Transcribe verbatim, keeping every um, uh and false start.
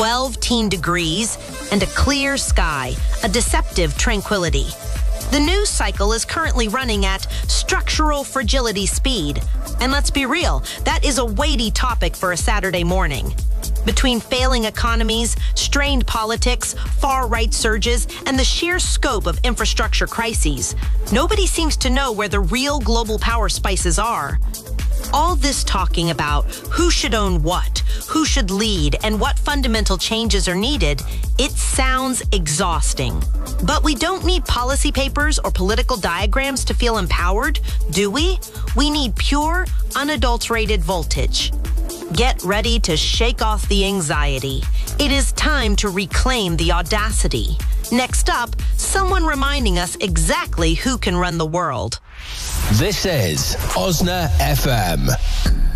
twelve teen degrees, and a clear sky, a deceptive tranquility. The news cycle is currently running at structural fragility speed. And let's be real, that is a weighty topic for a Saturday morning. Between failing economies, strained politics, far-right surges, and the sheer scope of infrastructure crises, nobody seems to know where the real global power spices are. All this talking about who should own what, who should lead, and what fundamental changes are needed, it sounds exhausting. But we don't need policy papers or political diagrams to feel empowered, do we? We need pure, unadulterated voltage. Get ready to shake off the anxiety. It is time to reclaim the audacity. Next up, someone reminding us exactly who can run the world. This is Osna F M.